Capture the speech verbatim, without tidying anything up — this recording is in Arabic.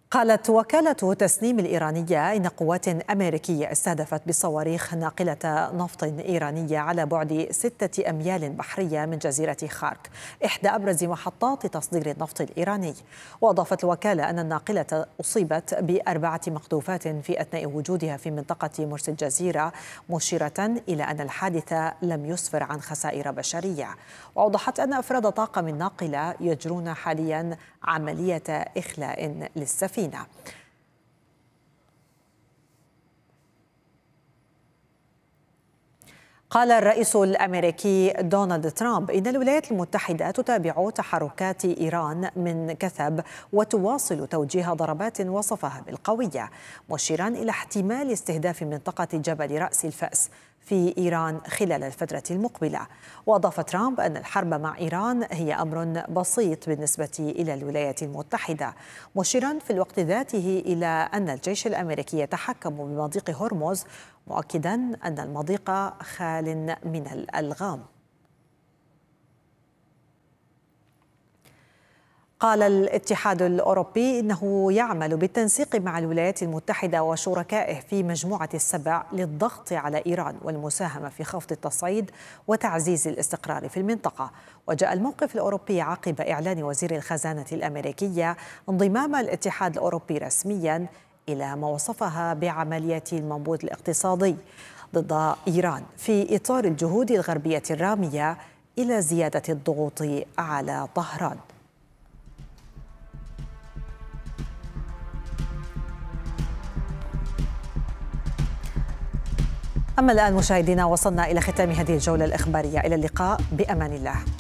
قالت وكالة تسنيم الإيرانية إن قوات أمريكية استهدفت بصواريخ ناقلة نفط إيرانية على بعد ستة أميال بحرية من جزيرة خارك، إحدى أبرز محطات تصدير النفط الإيراني. وأضافت الوكالة أن الناقلة أصيبت بأربعة مقذوفات في أثناء وجودها في منطقة مرسى الجزيرة، مشيرة إلى أن الحادث لم يسفر عن خسائر بشرية. وأوضحت أن أفراد طاقم الناقلة يجرون حاليا عملية إخلاء للسفينة. قال الرئيس الأمريكي دونالد ترامب إن الولايات المتحدة تتابع تحركات إيران من كثب وتواصل توجيه ضربات وصفها بالقوية، مشيرا إلى احتمال استهداف منطقة جبل رأس الفأس في إيران خلال الفترة المقبلة. وأضاف ترامب أن الحرب مع إيران هي أمر بسيط بالنسبة إلى الولايات المتحدة، مشيرا في الوقت ذاته إلى أن الجيش الأمريكي يتحكم بمضيق هرمز، مؤكدا أن المضيق خال من الألغام. قال الاتحاد الأوروبي إنه يعمل بالتنسيق مع الولايات المتحدة وشركائه في مجموعة السبع للضغط على إيران والمساهمة في خفض التصعيد وتعزيز الاستقرار في المنطقة. وجاء الموقف الأوروبي عقب إعلان وزير الخزانة الأمريكية انضمام الاتحاد الأوروبي رسميا إلى ما وصفها بعملية المنبوذ الاقتصادي ضد إيران في إطار الجهود الغربية الرامية إلى زيادة الضغوط على طهران. أما الآن مشاهدينا، وصلنا إلى ختام هذه الجولة الإخبارية. إلى اللقاء، بأمان الله.